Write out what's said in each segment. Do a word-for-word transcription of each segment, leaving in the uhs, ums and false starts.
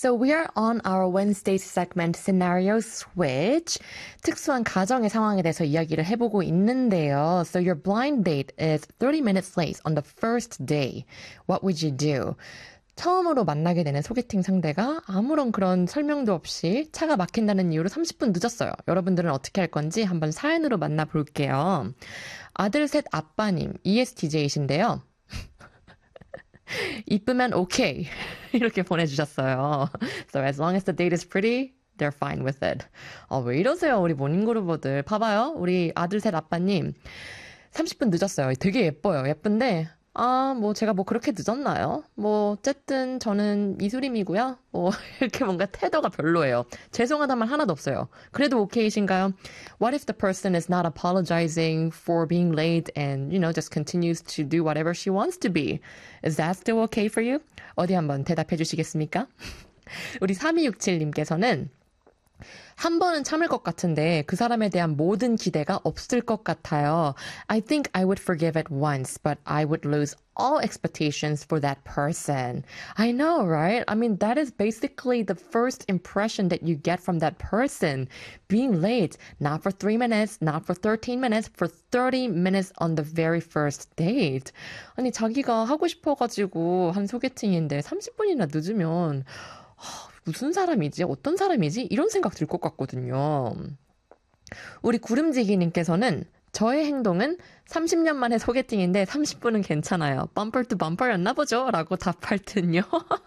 So we are on our Wednesday segment Scenario Switch. 특수한 가정의 상황에 대해서 이야기를 해보고 있는데요. So your blind date is thirty minutes late on the first day. What would you do? 처음으로 만나게 되는 소개팅 상대가 아무런 그런 설명도 없이 차가 막힌다는 이유로 삼십 분 늦었어요. 여러분들은 어떻게 할 건지 한번 사연으로 만나볼게요. 아들 셋 아빠님, 이에스티제이신데요. 이쁘면 오케이 이렇게 보내주셨어요. So as long as the date is pretty, they're fine with it. 어, 왜 이러세요 우리 모닝그루버들. 봐봐요. 우리 아들 셋 아빠님 삼십 분 늦었어요. 되게 예뻐요. 예쁜데 아, 뭐 제가 뭐 그렇게 늦었나요? 뭐 어쨌든 저는 이수림이고요. 뭐 이렇게 뭔가 태도가 별로예요. 죄송하단 말 하나도 없어요. 그래도 오케이신가요? What if the person is not apologizing for being late and, you know, just continues to do whatever she wants to be? Is that still okay for you? 어디 한번 대답해 주시겠습니까? 우리 삼이육칠님께서는 한 번은 참을 것 같은데 그 사람에 대한 모든 기대가 없을 것 같아요. I think I would forgive it once, but I would lose all expectations for that person. I know, right? I mean, that is basically the first impression that you get from that person. Being late, not for three minutes, not for thirteen minutes, for thirty minutes on the very first date. 아니, 자기가 하고 싶어가지고 한 소개팅인데 삼십 분이나 늦으면 무슨 사람이지? 어떤 사람이지? 이런 생각 들 것 같거든요. 우리 구름지기님께서는 저의 행동은 삼십 년 만에 소개팅인데 삼십 분은 괜찮아요. 범퍼 투 범퍼였나 보죠? 라고 답할 듯요.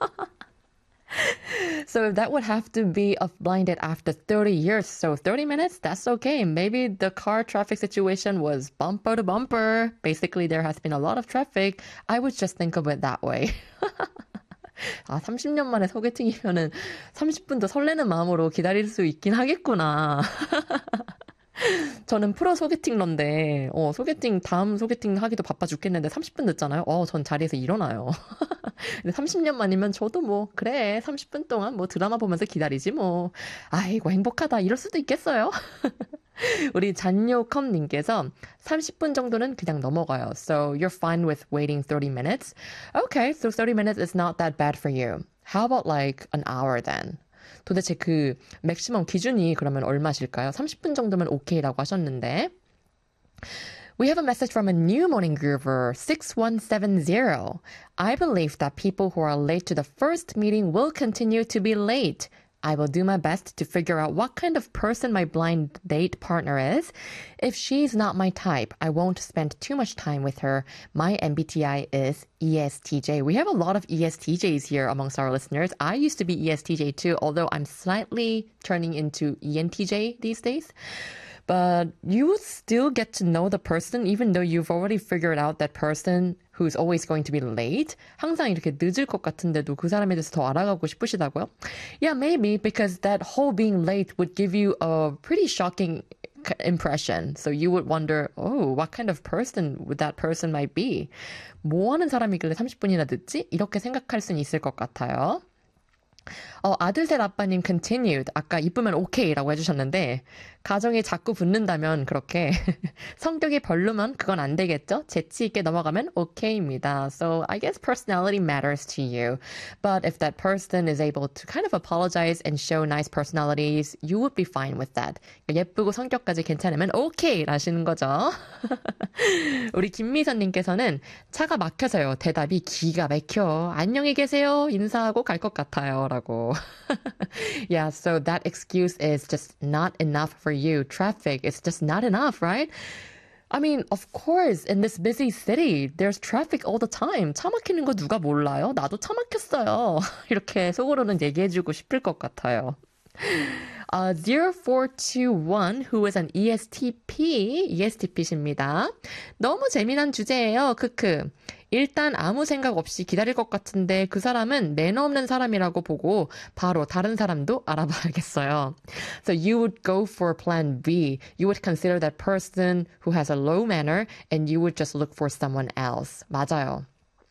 So that would have to be a blind date after thirty years. So thirty minutes, that's okay. Maybe the car traffic situation was bumper to bumper. Basically, there has been a lot of traffic. I would just think of it that way. 아, 삼십 년 만에 소개팅이면은 삼십 분도 설레는 마음으로 기다릴 수 있긴 하겠구나. 저는 프로 소개팅러인데, 어, 소개팅, 다음 소개팅 하기도 바빠 죽겠는데 삼십 분 늦잖아요? 어, 전 자리에서 일어나요. 근데 삼십 년 만이면 저도 뭐, 그래, 삼십 분 동안 뭐 드라마 보면서 기다리지 뭐. 아이고, 행복하다. 이럴 수도 있겠어요. 우리 잔요컴님께서 삼십 분 정도는 그냥 넘어가요. So you're fine with waiting thirty minutes? Okay, so thirty minutes is not that bad for you. How about like an hour then? 도대체 그 맥시멈 기준이 그러면 얼마실까요? 삼십 분 정도면 오케이라고 하셨는데. We have a message from a new morning groover, six one seven zero. I believe that people who are late to the first meeting will continue to be late. I will do my best to figure out what kind of person my blind date partner is. If she's not my type, I won't spend too much time with her. My M B T I is E S T J. We have a lot of E S T Js here amongst our listeners. I used to be E S T J too, although I'm slightly turning into E N T J these days. But you would still get to know the person even though you've already figured out that person who's always going to be late. 항상 이렇게 늦을 것 같은데도 그 사람에 대해서 더 알아가고 싶으시다고요? Yeah, maybe because that whole being late would give you a pretty shocking impression. So you would wonder, oh, what kind of person would that person might be? 뭐 하는 사람이길래 삼십 분이나 늦지? 이렇게 생각할 수는 있을 것 같아요. 어, 아들 셋 아빠님 continued. 아까 이쁘면 오케이라고 해주셨는데 가정이 자꾸 붙는다면 그렇게 성격이 별로면 그건 안 되겠죠? 재치 있게 넘어가면 오케이입니다. So I guess personality matters to you. But if that person is able to kind of apologize and show nice personalities, you would be fine with that. 예쁘고 성격까지 괜찮으면 오케이 라시는 거죠. 우리 김미선님께서는 차가 막혀서요. 대답이 기가 막혀. 안녕히 계세요. 인사하고 갈 것 같아요. 라고. Yeah, so that excuse is just not enough for you. Traffic is just not enough, right? I mean, of course, in this busy city, there's traffic all the time. 차 막히는 거 누가 몰라요? 나도 차 막혔어요. 이렇게 속으로는 얘기해주고 싶을 것 같아요. Uh, zero four two one, who is an E S T P, 이에스티피십니다. 너무 재미난 주제예요. 크크. 일단 아무 생각 없이 기다릴 것 같은데 그 사람은 매너 없는 사람이라고 보고 바로 다른 사람도 알아봐야겠어요. So you would go for plan B. You would consider that person who has a low manner and you would just look for someone else. 맞아요.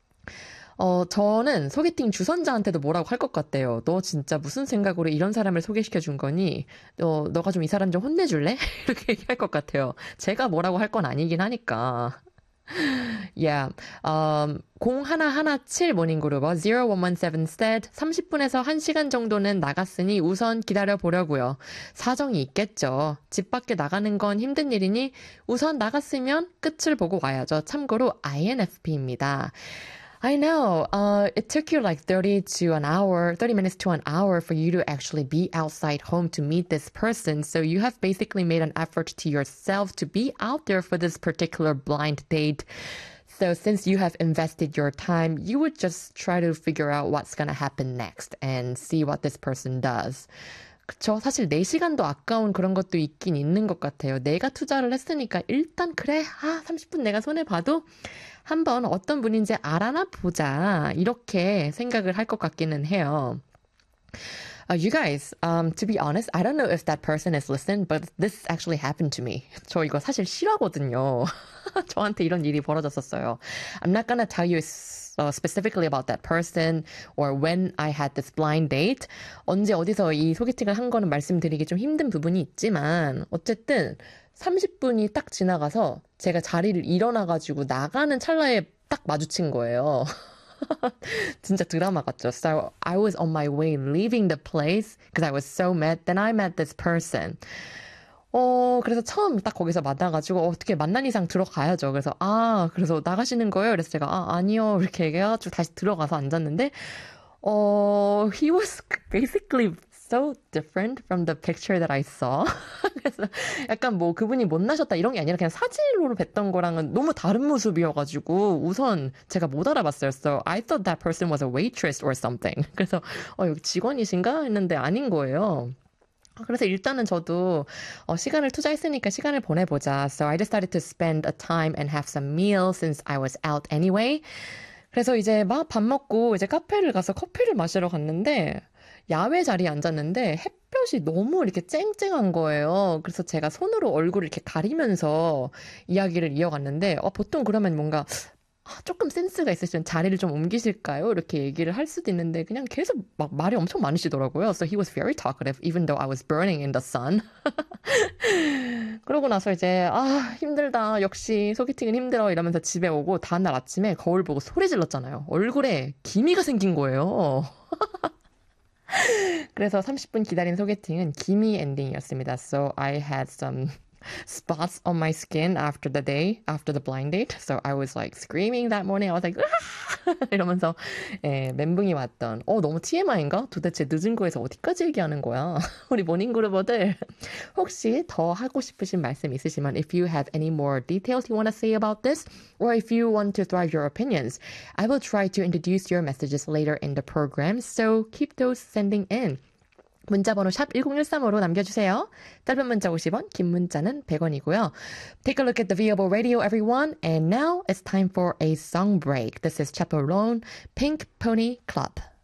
어, 저는 소개팅 주선자한테도 뭐라고 할 것 같대요. 너 진짜 무슨 생각으로 이런 사람을 소개시켜 준 거니? 너, 너가 좀 이 사람 좀 혼내줄래? 이렇게 얘기할 것 같아요. 제가 뭐라고 할 건 아니긴 하니까. Yeah. Um, 공일일칠 모닝그룹어 공일일칠 said 삼십 분에서 한 시간 정도는 나갔으니 우선 기다려 보려고요. 사정이 있겠죠. 집 밖에 나가는 건 힘든 일이니 우선 나갔으면 끝을 보고 와야죠. 참고로 아이엔에프피입니다. I know. Uh, it took you like thirty to an hour, thirty minutes to an hour for you to actually be outside home to meet this person. So you have basically made an effort to yourself to be out there for this particular blind date. So since you have invested your time, you would just try to figure out what's going to happen next and see what this person does. 그쵸. 사실 네 시간도 아까운 그런 것도 있긴 있는 것 같아요. 내가 투자를 했으니까 일단 그래. 아, 삼십 분 내가 손해봐도 한번 어떤 분인지 알아나 보자. 이렇게 생각을 할 것 같기는 해요. Uh, you guys, um, to be honest, I don't know if that person is listening, but this actually happened to me. 저 이거 사실 싫어하거든요. 저한테 이런 일이 벌어졌었어요. I'm not gonna tell you uh, specifically about that person or when I had this blind date. 언제 어디서 이 소개팅을 한 거는 말씀드리기 좀 힘든 부분이 있지만 어쨌든 삼십 분이 딱 지나가서 제가 자리를 일어나가지고 나가는 찰나에 딱 마주친 거예요. 진짜 드라마 같죠. So I was on my way leaving the place because I was so mad. Then I met this person. 어, 그래서 처음 딱 거기서 만나가지고 어떻게 만난 이상 들어가야죠. 그래서 아, 그래서 나가시는 거예요? 그래서 제가 아, 아니요. 이렇게 얘기해가지고 다시 들어가서 앉았는데 어, he was basically so different from the picture that I saw. 그래서 약간 뭐 그분이 못나셨다 이런 게 아니라 그냥 사진으로 뵀던 거랑은 너무 다른 모습이어가지고 우선 제가 못 알아봤어요. So I thought that person was a waitress or something. 그래서 어, 여기 직원이신가 했는데 아닌 거예요. 그래서 일단은 저도 어, 시간을 투자했으니까 시간을 보내보자. So I decided to spend a time and have some meal since I was out anyway. 그래서 이제 막 밥 먹고 이제 카페를 가서 커피를 마시러 갔는데 야외 자리에 앉았는데 햇볕이 너무 이렇게 쨍쨍한 거예요. 그래서 제가 손으로 얼굴을 이렇게 가리면서 이야기를 이어갔는데 어, 보통 그러면 뭔가 아, 조금 센스가 있으시면 자리를 좀 옮기실까요? 이렇게 얘기를 할 수도 있는데 그냥 계속 막 말이 엄청 많으시더라고요. So he was very talkative even though I was burning in the sun. 그러고 나서 이제 아 힘들다. 역시 소개팅은 힘들어 이러면서 집에 오고 다음날 아침에 거울 보고 소리 질렀잖아요. 얼굴에 기미가 생긴 거예요. 그래서 삼십 분 기다린 소개팅은 기미 엔딩이었습니다. So I had some spots on my skin after the day, after the blind date. So I was like screaming that morning. I was like, 이러면서 예, 멘붕이 왔던. 어, 너무 티엠아이인가? 도대체 늦은 거에서 어디까지 얘기하는 거야? 우리 모닝그룹어들 혹시 더 하고 싶으신 말씀 있으시면 if you have any more details you want to say about this or if you want to thrive your opinions, I will try to introduce your messages later in the program. So keep those sending in. 문자번호 샵 일공일삼으로 남겨주세요. 짧은 문자 오십 원, 긴 문자는 백 원이고요. Take a look at the Viable Radio, everyone. And now it's time for a song break. This is Chaperone, Pink Pony Club.